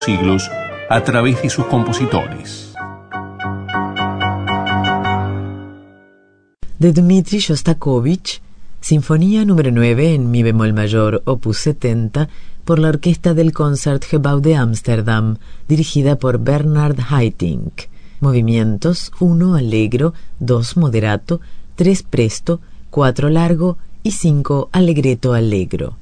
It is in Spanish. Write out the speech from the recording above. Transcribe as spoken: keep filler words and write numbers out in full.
siglos a través de sus compositores. De Dmitri Shostakovich, Sinfonía número nueve en mi bemol mayor, opus setenta, por la orquesta del Concertgebouw de Ámsterdam, dirigida por Bernard Haitink. Movimientos uno allegro, dos moderato, tres presto, cuatro largo y cinco allegretto allegro.